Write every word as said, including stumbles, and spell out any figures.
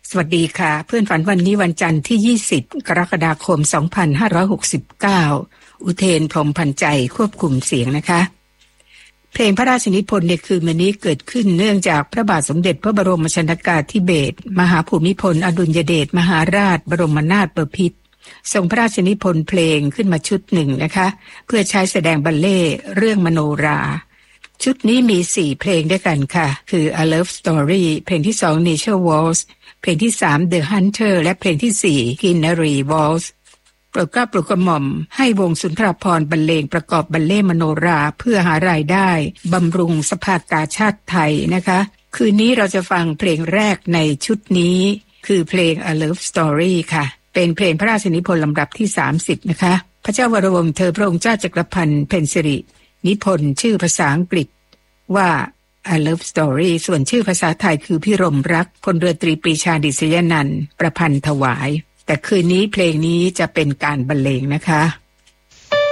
สวัสดีค่ะเพื่อนฝันวันนี้วันจันทร์ที่ยี่สิบกรกฎาคมสองพันห้าร้อยหกสิบเก้าอุเทนพรหมพันใจควบคุมเสียงนะคะเพลงพระราชนิพนธ์ในคืนวันนี้เกิดขึ้นเนื่องจากพระบาทสมเด็จพระบรมชนกาธิเบศรมหาภูมิพลอดุลยเดชมหาราชบรมนาถบพิตรทรงพระราชนิพนธ์เพลงขึ้นมาชุดหนึ่งนะคะเพื่อใช้แสดงบัลเล่ต์เรื่องมโนราชุดนี้มีสี่เพลงด้วยกันค่ะคือ A Love Story เพลงที่สอง Nature Waltz เพลงที่สาม The Hunter และเพลงที่สี่ Kinnari Waltz โปรดเกล้าโปรดกระหม่อมให้วงสุนทรภรณ์บรรเลงประกอบบัลเล่ต์มโนราเพื่อหารายได้บำรุงสภากาชาติไทยนะคะคืนนี้เราจะฟังเพลงแรกในชุดนี้คือเพลง A Love Story ค่ะเป็นเพลงพระราชนิพนธ์ลำดับที่สามสิบนะคะพระเจ้าวรวงศ์เธอพระองค์เจ้าจักรพันธ์เพ็ญสิรินิพนธ์ชื่อภาษาอังกฤษว่า A Love Story ส่วนชื่อภาษาไทยคือพิรมรักพลเรือตรีปรีชาดิษยนันท์ประพันธ์ถวายแต่คืนนี้เพลงนี้จะเป็นการบรรเลงนะคะ